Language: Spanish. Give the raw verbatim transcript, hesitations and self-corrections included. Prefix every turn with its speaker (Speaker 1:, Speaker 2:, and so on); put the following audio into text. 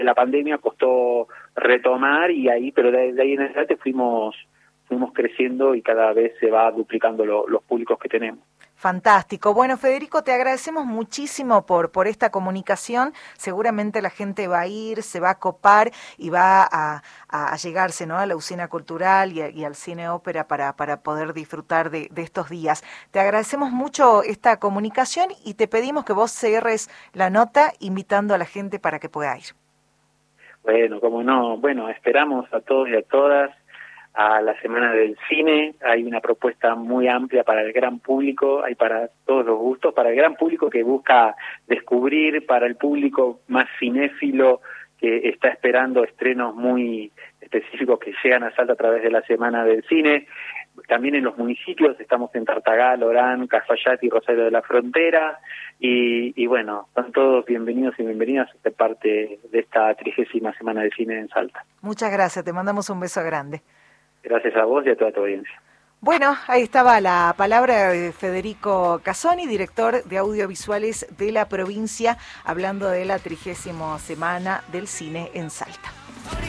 Speaker 1: la pandemia costó retomar y ahí, pero de, de ahí en adelante fuimos fuimos creciendo y cada vez se va duplicando lo, los públicos que tenemos.
Speaker 2: Fantástico. Bueno, Federico, te agradecemos muchísimo por, por esta comunicación. Seguramente la gente va a ir, se va a copar y va a, a, a llegarse, ¿no?, a la usina cultural y, a, y al cine ópera para, para poder disfrutar de, de estos días. Te agradecemos mucho esta comunicación y te pedimos que vos cierres la nota invitando a la gente para que pueda ir.
Speaker 1: Bueno, como no, bueno, esperamos a todos y a todas a la Semana del Cine. Hay una propuesta muy amplia para el gran público, hay para todos los gustos, para el gran público que busca descubrir, para el público más cinéfilo que está esperando estrenos muy específicos que llegan a Salta a través de la Semana del Cine. También en los municipios, estamos en Tartagal, Orán, Cafayate y Rosario de la Frontera, y, y bueno, son todos bienvenidos y bienvenidas a ser parte de esta trigésima Semana del Cine en Salta.
Speaker 2: Muchas gracias, te mandamos un beso grande.
Speaker 1: Gracias a vos y a toda tu audiencia.
Speaker 2: Bueno, ahí estaba la palabra de Federico Casoni, director de audiovisuales de la provincia, hablando de la trigésima Semana del Cine en Salta.